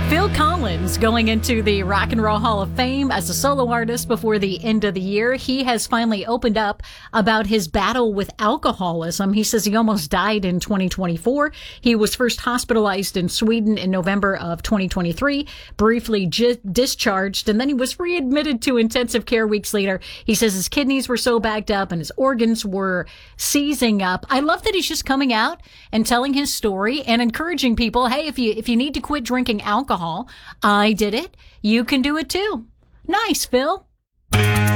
Phil Collins going into the Rock and Roll Hall of Fame as a solo artist before the end of the year. He has finally opened up about his battle with alcoholism. He says he almost died in 2024. He was first hospitalized in Sweden in November of 2023, briefly discharged, and then he was readmitted to intensive care weeks later. He says his kidneys were so backed up and his organs were seizing up. I love that he's just coming out and telling his story and encouraging people, hey, if you need to quit drinking alcohol, I did it. You can do it too. Nice, Phil.